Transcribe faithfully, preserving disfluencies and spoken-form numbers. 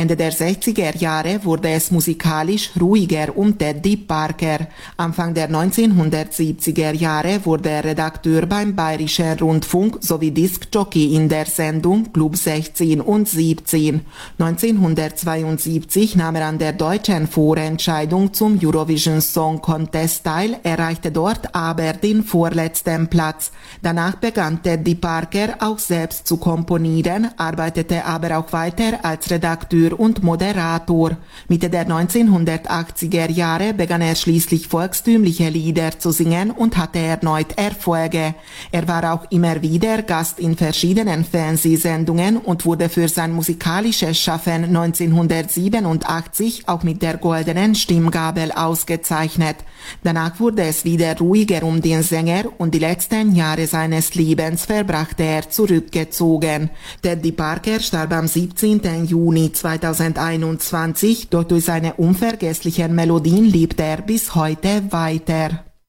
Ende der sechziger Jahre wurde es musikalisch ruhiger um Teddy Parker. Anfang der neunzehnhundertsiebziger Jahre wurde er Redakteur beim Bayerischen Rundfunk sowie Diskjockey in der Sendung Club sechzehn und siebzehn. neunzehnhundertzweiundsiebzig nahm er an der deutschen Vorentscheidung zum Eurovision Song Contest teil, erreichte dort aber den vorletzten Platz. Danach begann Teddy Parker auch selbst zu komponieren, arbeitete aber auch weiter als Redakteur und Moderator. Mitte der neunzehnhundertachtziger Jahre begann er schließlich volkstümliche Lieder zu singen und hatte erneut Erfolge. Er war auch immer wieder Gast in verschiedenen Fernsehsendungen und wurde für sein musikalisches Schaffen neunzehnhundertsiebenundachtzig auch mit der Goldenen Stimmgabel ausgezeichnet. Danach wurde es wieder ruhiger um den Sänger und die letzten Jahre seines Lebens verbrachte er zurückgezogen. Teddy Parker starb am siebzehnten Juni zweitausendeinundzwanzig, doch durch seine unvergesslichen Melodien lebt er bis heute weiter.